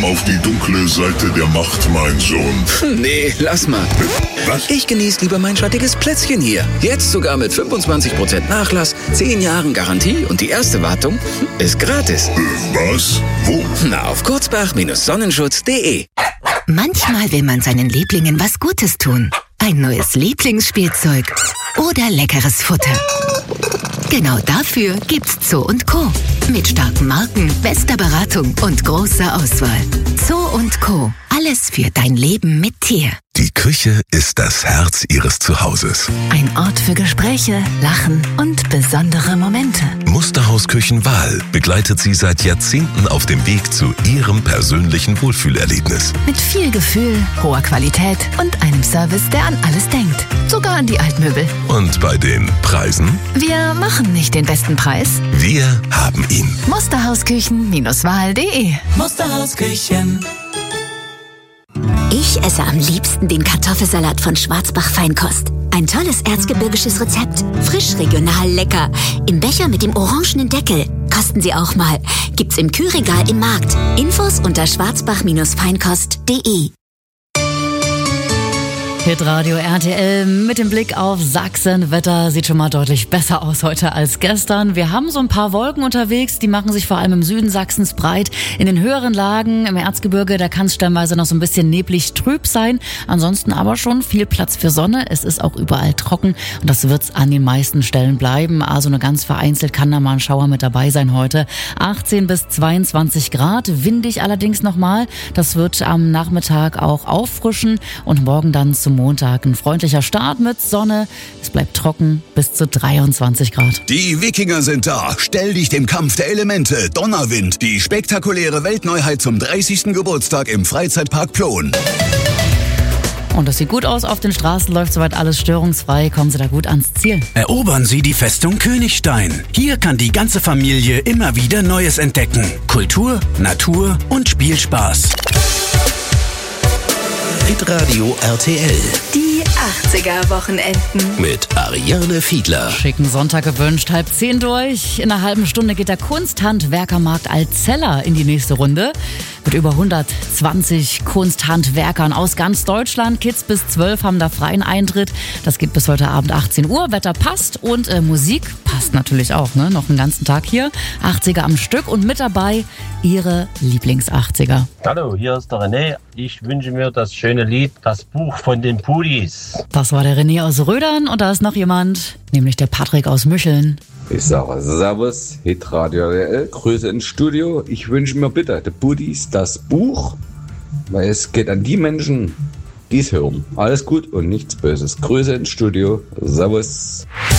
Komm auf die dunkle Seite der Macht, mein Sohn. Nee, lass mal. Was? Ich genieße lieber mein schattiges Plätzchen hier. Jetzt sogar mit 25% Nachlass, 10 Jahren Garantie und die erste Wartung ist gratis. Was? Wo? Na, auf kurzbach-sonnenschutz.de. Manchmal will man seinen Lieblingen was Gutes tun. Ein neues Lieblingsspielzeug oder leckeres Futter. Genau dafür gibt's Zoo & Co. Mit starken Marken, bester Beratung und großer Auswahl. Zoo & Co. Alles für dein Leben mit Tier. Die Küche ist das Herz Ihres Zuhauses. Ein Ort für Gespräche, Lachen und besondere Momente. Musterhaus Küchenwahl begleitet Sie seit Jahrzehnten auf dem Weg zu Ihrem persönlichen Wohlfühlerlebnis. Mit viel Gefühl, hoher Qualität und einem Service, der an alles denkt. Sogar an die Altmöbel. Und bei den Preisen? Wir machen nicht den besten Preis. Wir haben ihn. Musterhausküchen-wahl.de. Musterhausküchen. Ich esse am liebsten den Kartoffelsalat von Schwarzbach Feinkost. Ein tolles erzgebirgisches Rezept. Frisch, regional, lecker. Im Becher mit dem orangenen Deckel. Kosten Sie auch mal. Gibt's im Kühlregal im Markt. Infos unter schwarzbach-feinkost.de. Hitradio RTL mit dem Blick auf Sachsen. Wetter sieht schon mal deutlich besser aus heute als gestern. Wir haben so ein paar Wolken unterwegs, die machen sich vor allem im Süden Sachsens breit. In den höheren Lagen im Erzgebirge, da kann es stellenweise noch so ein bisschen neblig trüb sein. Ansonsten aber schon viel Platz für Sonne. Es ist auch überall trocken und das wird's an den meisten Stellen bleiben. Also nur ganz vereinzelt kann da mal ein Schauer mit dabei sein heute. 18 bis 22 Grad, windig allerdings nochmal. Das wird am Nachmittag auch auffrischen und morgen dann zum Montag ein freundlicher Start mit Sonne. Es bleibt trocken bis zu 23 Grad. Die Wikinger sind da. Stell dich dem Kampf der Elemente. Donnerwind. Die spektakuläre Weltneuheit zum 30. Geburtstag im Freizeitpark Plon. Und das sieht gut aus. Auf den Straßen läuft soweit alles störungsfrei. Kommen Sie da gut ans Ziel. Erobern Sie die Festung Königstein. Hier kann die ganze Familie immer wieder Neues entdecken. Kultur, Natur und Spielspaß. Hitradio RTL Die 80er-Wochenenden. mit Ariane Fiedler. Schicken Sonntag gewünscht, 9:30 durch. In einer halben Stunde geht der Kunsthandwerkermarkt Alzella in die nächste Runde. Mit über 120 Kunsthandwerkern aus ganz Deutschland. Kids bis 12 haben da freien Eintritt. Das geht bis heute Abend 18 Uhr. Wetter passt und Musik passt natürlich auch. Ne? Noch einen ganzen Tag hier. 80er am Stück und mit dabei Ihre Lieblings-80er. Hallo, hier ist der René. Ich wünsche mir das schöne Lied, das Buch von den Pudis. Das war der René aus Rödern und da ist noch jemand, nämlich der Patrick aus Mücheln. Ich sage Servus, Hitradio RTL, Grüße ins Studio. Ich wünsche mir bitte, der Buddies, das Buch, weil es geht an die Menschen, die es hören. Alles gut und nichts Böses. Grüße ins Studio, Servus.